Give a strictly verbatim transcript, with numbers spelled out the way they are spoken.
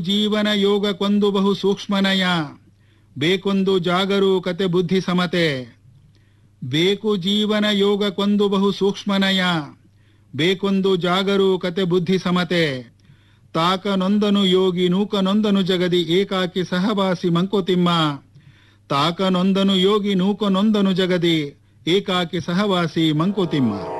ಜೀವನ ಯೋಗ ಕೊಂದು ಬಹು ಸೂಕ್ಷ್ಮನಯ ಬೇಕೊಂದು ಜಾಗರೂಕತೆ ಬುದ್ಧಿ ಸಮತೆ. ಬೇಕು ಜೀವನ ಯೋಗ ಕೊಂದು ಬಹು ಸೂಕ್ಷ್ಮನಯ ಬೇಕೊಂದು ಜಾಗರೂಕತೆ ಬುದ್ಧಿ ಸಮತೆ. ತಾಕ ನೊಂದನು ಯೋಗಿ ನೂಕ ನೊಂದನು ಜಗದಿ ಏಕಾಕಿ ಸಹವಾಸಿ ಮಂಕುತಿಮ್ಮ. ತಾಕ ನೊಂದನು ಯೋಗಿ ನೂಕ ನೊಂದನು ಜಗದಿ ಏಕಾಕಿ ಸಹವಾಸಿ ಮಂಕುತಿಮ್ಮ.